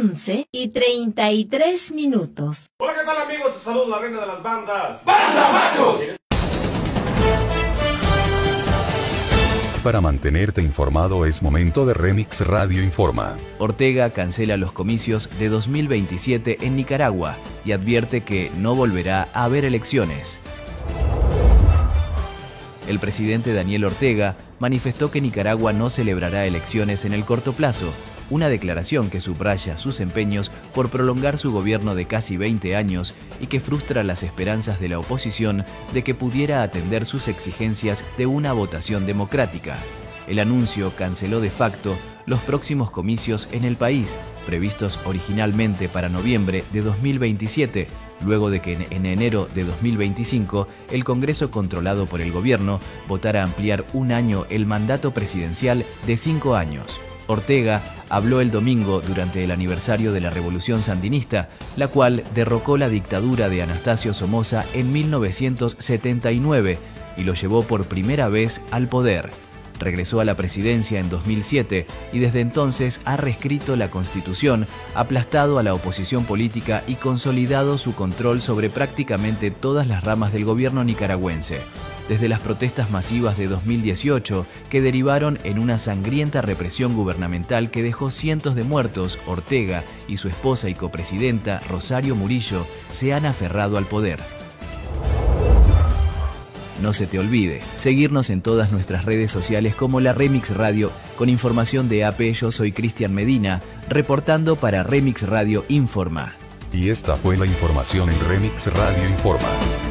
11:33. Hola, ¿qué tal, amigos? Te saludo la reina de las bandas. ¡Banda Machos! Para mantenerte informado es momento de Remix Radio Informa. Ortega cancela los comicios de 2027 en Nicaragua y advierte que no volverá a haber elecciones. El presidente Daniel Ortega manifestó que Nicaragua no celebrará elecciones en el corto plazo, una declaración que subraya sus empeños por prolongar su gobierno de casi 20 años y que frustra las esperanzas de la oposición de que pudiera atender sus exigencias de una votación democrática. El anuncio canceló de facto los próximos comicios en el país, previstos originalmente para noviembre de 2027, luego de que en enero de 2025 el Congreso controlado por el gobierno votara ampliar un año el mandato presidencial de 5 años. Ortega habló el domingo durante el aniversario de la Revolución Sandinista, la cual derrocó la dictadura de Anastasio Somoza en 1979 y lo llevó por primera vez al poder. Regresó a la presidencia en 2007 y desde entonces ha reescrito la Constitución, aplastado a la oposición política y consolidado su control sobre prácticamente todas las ramas del gobierno nicaragüense. Desde las protestas masivas de 2018, que derivaron en una sangrienta represión gubernamental que dejó cientos de muertos, Ortega y su esposa y copresidenta, Rosario Murillo, se han aferrado al poder. No se te olvide seguirnos en todas nuestras redes sociales como la Remix Radio, con información de AP. Yo soy Cristian Medina, reportando para Remix Radio Informa. Y esta fue la información en Remix Radio Informa.